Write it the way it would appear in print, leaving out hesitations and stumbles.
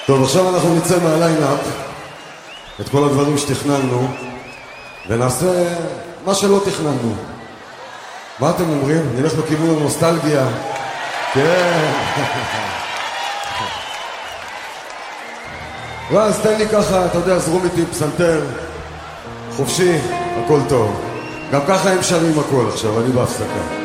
טוב, עכשיו אנחנו נצא מהליינאפ את כל הדברים שתכננו ונעשה מה שלא תכננו. מה אתם אומרים? נלך לכיוון הנוסטלגיה. כן. ואז תן לי ככה, אתה יודע, זרום איתי פסנתר חופשי, הכל טוב. גם ככה הם שרים הכל עכשיו, אני בהפסקה.